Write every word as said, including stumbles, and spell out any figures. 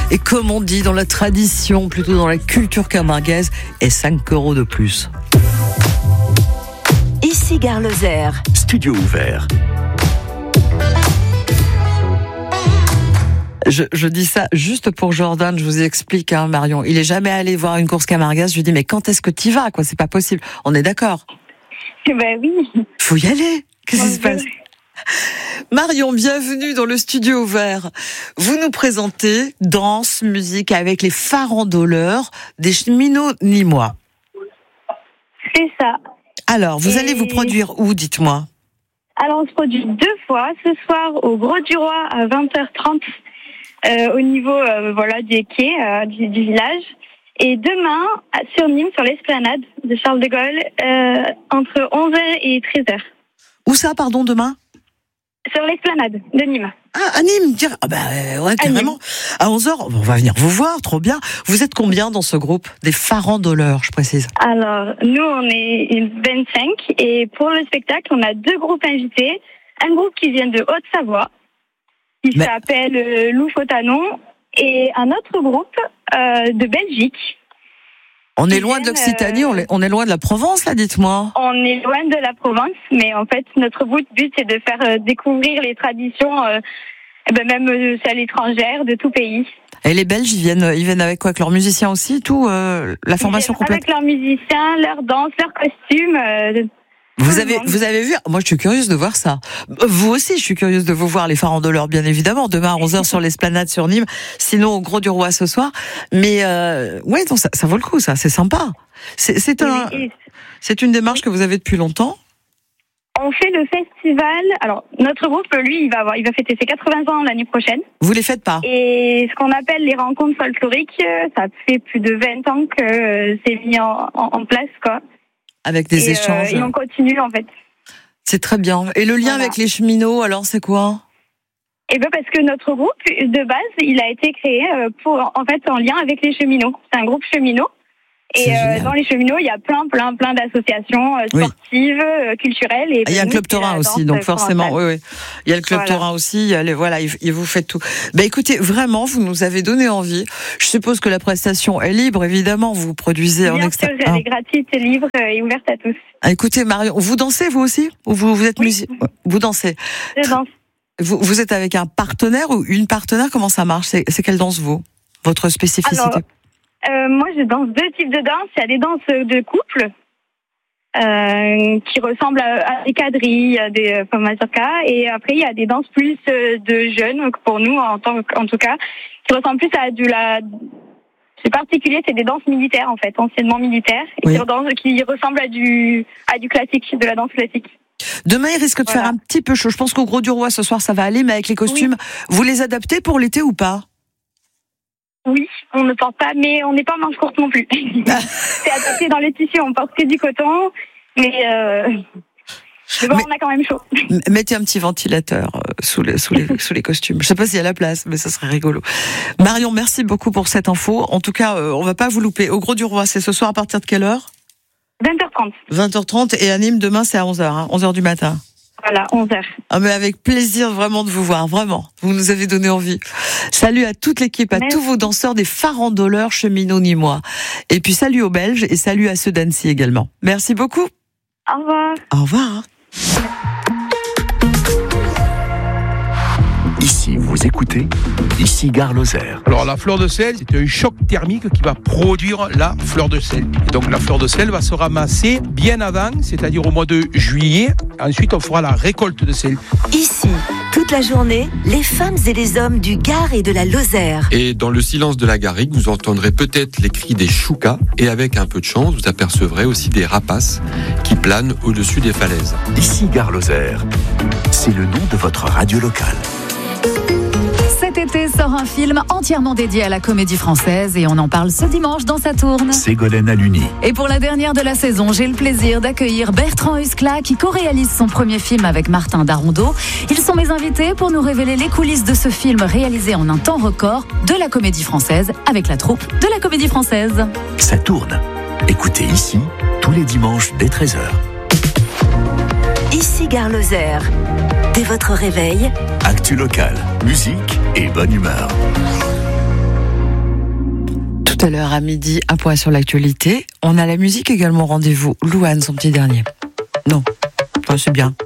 Et comme on dit dans la tradition, plutôt dans la culture camarguaise, et cinq euros de plus. Ici Gare Lozère. Studio ouvert. Je, je dis ça juste pour Jordan, je vous explique, hein, Marion. Il est jamais allé voir une course camarguaise. Je lui dis, mais quand est-ce que tu y vas, quoi? C'est pas possible. On est d'accord? Ben oui. Faut y aller. Qu'est-ce qui se passe? Marion, bienvenue dans le studio ouvert. Vous nous présentez danse, musique avec les farandoleurs des cheminots nîmois. C'est ça. Alors, vous Et... allez vous produire où, dites-moi? Alors, on se produit deux fois. Ce soir, au Gros du Roi, à vingt heures trente, euh, au niveau euh, voilà, des quais euh, du, du village. Et demain, sur Nîmes, sur l'esplanade de Charles de Gaulle, euh, entre onze heures et treize heures. Où ça, pardon, demain? Sur l'esplanade de Nîmes. Ah, à Nîmes, dire. Ah, bah, ouais, carrément. À onze heures, on va venir vous voir, trop bien. Vous êtes combien dans ce groupe? Des farandoleurs, je précise. Alors, nous, on est vingt-cinq. Et pour le spectacle, on a deux groupes invités. Un groupe qui vient de Haute-Savoie, qui Mais... s'appelle euh, Loufotanon. Et un autre groupe euh, de Belgique. On est loin de l'Occitanie, euh... on est loin de la Provence, là, dites-moi. On est loin de la Provence, mais en fait, notre but, c'est de faire euh, découvrir les traditions, euh, ben même euh, celles étrangères de tout pays. Et les Belges, ils viennent, ils viennent avec quoi? Avec leurs musiciens aussi, tout, euh, la formation complète? Avec leurs musiciens, leurs danses, leurs costumes. Euh, Vous avez, vous avez vu? Moi, je suis curieuse de voir ça. Vous aussi, je suis curieuse de vous voir, les farandoleurs, bien évidemment. Demain à onze heures sur l'esplanade sur Nîmes. Sinon, au Gros du Roi ce soir. Mais, euh, ouais, donc ça, ça vaut le coup, ça. C'est sympa. C'est, c'est un, c'est une démarche que vous avez depuis longtemps? On fait le festival. Alors, notre groupe, lui, il va avoir, il va fêter ses quatre-vingts ans l'année prochaine. Vous les faites pas? Et ce qu'on appelle les rencontres folkloriques, ça fait plus de vingt ans que c'est mis en, en, en place, quoi. Avec des et échanges. Euh, et on continue, en fait. C'est très bien. Et le lien voilà. avec les cheminots, alors, c'est quoi? Eh ben, parce que notre groupe, de base, il a été créé pour, en fait, en lien avec les cheminots. C'est un groupe cheminot. Et euh, dans les cheminots, il y a plein, plein, plein d'associations euh, sportives, oui. euh, culturelles. Et il y a un club taurin aussi, donc forcément, oui, oui. Il y a le club voilà. taurin aussi. Il y a les, voilà, il vous faites tout. Ben écoutez, vraiment, vous nous avez donné envie. Je suppose que la prestation est libre, évidemment. Vous produisez Bien en extra. Bien sûr, elle est gratuite, libre et ouverte à tous. Ah, écoutez, Marion, vous dansez vous aussi, ou vous, vous êtes oui. musicien? Vous dansez. Je danse. Vous, vous êtes avec un partenaire ou une partenaire? Comment ça marche? C'est, c'est quelle danse vous? Votre spécificité? Alors, Euh, moi, je danse deux types de danse. Il y a des danses de couple euh, qui ressemblent à, à des quadrilles, à des euh, mazurka, et après il y a des danses plus euh, de jeunes pour nous, en, tant, en tout cas, qui ressemblent plus à de la. C'est particulier, c'est des danses militaires en fait, anciennement militaires, et oui. qui, danse, qui ressemblent à du à du classique, de la danse classique. Demain, il risque de voilà. faire un petit peu chaud. Je pense qu'au Gros du Roi ce soir, ça va aller, mais avec les costumes, oui. vous les adaptez pour l'été ou pas? Oui, on ne porte pas, mais on n'est pas manche courte non plus. C'est adapté dans les tissus, on porte que du coton, mais, euh, mais bon, mais, on a quand même chaud. Mettez un petit ventilateur sous les, sous les, sous les costumes. Je sais pas s'il y a la place, mais ça serait rigolo. Marion, merci beaucoup pour cette info. En tout cas, euh, on va pas vous louper. Au Gros du Roi, c'est ce soir à partir de quelle heure? vingt heures trente. vingt heures trente, et à Nîmes, demain, c'est à onze heures, hein, onze heures du matin. Voilà, onze heures. Ah, mais avec plaisir vraiment de vous voir, vraiment. Vous nous avez donné envie. Salut à toute l'équipe, à Merci. tous vos danseurs des farandoleurs cheminots nîmois. Et puis salut aux Belges et salut à ceux d'Annecy également. Merci beaucoup. Au revoir. Au revoir. Ici, vous écoutez, ici Gare Lozère. Alors la fleur de sel, c'est un choc thermique qui va produire la fleur de sel. Et donc la fleur de sel va se ramasser bien avant, c'est-à-dire au mois de juillet. Ensuite, on fera la récolte de sel. Ici, toute la journée, les femmes et les hommes du Gard et de la Lozère. Et dans le silence de la garrigue, vous entendrez peut-être les cris des choucas. Et avec un peu de chance, vous apercevrez aussi des rapaces qui planent au-dessus des falaises. Ici Gare Lozère, c'est le nom de votre radio locale. Cet été sort un film entièrement dédié à la comédie française et on en parle ce dimanche dans Saturne. Ségolène Aluni. Et pour la dernière de la saison, j'ai le plaisir d'accueillir Bertrand Huskla qui co-réalise son premier film avec Martin Darondot. Ils sont mes invités pour nous révéler les coulisses de ce film réalisé en un temps record de la comédie française avec la troupe de la comédie française. Saturne. Écoutez ici tous les dimanches dès treize heures. Ici Gare Lozère. Dès votre réveil, actu locale, musique et bonne humeur. Tout à l'heure à midi, un point sur l'actualité. On a la musique également, rendez-vous. Louane, son petit dernier. Non, enfin, c'est bien.